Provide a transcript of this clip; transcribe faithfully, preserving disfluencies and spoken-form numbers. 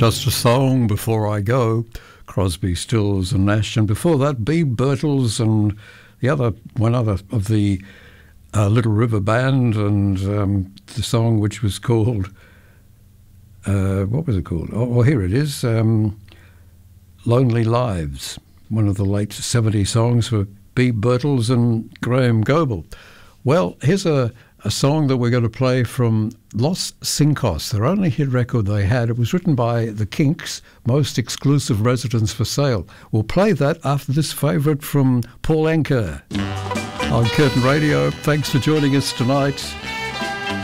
Just a Song Before I Go, Crosby, Stills and Nash, and before that Bee Birtles and the other one other of the uh, Little River Band, and um, the song which was called uh, what was it called? Oh, well, here it is, um, Lonely Lives, one of the late seventies songs for Bee Birtles and Graham Goble. Well, here's a A song that we're going to play from Los Cinco's, their only hit record they had. It was written by the Kinks, Most Exclusive Residence for Sale. We'll play that after this favourite from Paul Anka on Curtin Radio. Thanks for joining us tonight.